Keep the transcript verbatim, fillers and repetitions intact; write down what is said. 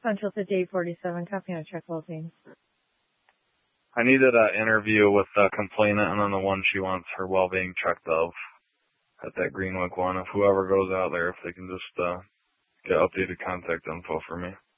Central to D forty-seven, copy on check well-being. I needed an interview with the complainant and then the one she wants her well-being checked of at that Greenwick one. If whoever goes out there, if they can just uh, get updated contact info for me.